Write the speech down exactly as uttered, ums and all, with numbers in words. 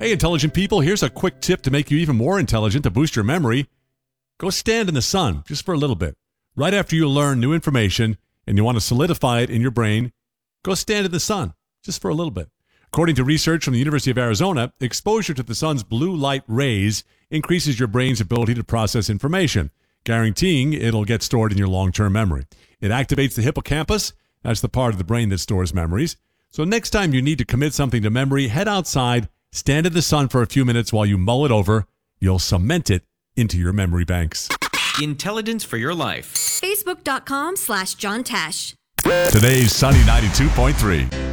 Hey, intelligent people, here's a quick tip to make you even more intelligent to boost your memory. Go stand in the sun just for a little bit. Right after you learn new information and you want to solidify it in your brain, go stand in the sun just for a little bit. According to research from the University of Arizona, exposure to the sun's blue light rays increases your brain's ability to process information, guaranteeing it'll get stored in your long-term memory. It activates the hippocampus. That's the part of the brain that stores memories. So next time you need to commit something to memory, head outside, stand in the sun for a few minutes while you mull it over. You'll cement it into your memory banks. Intelligence for your life. Facebook.com slash John Tesh. Today's Sunny ninety-two point three.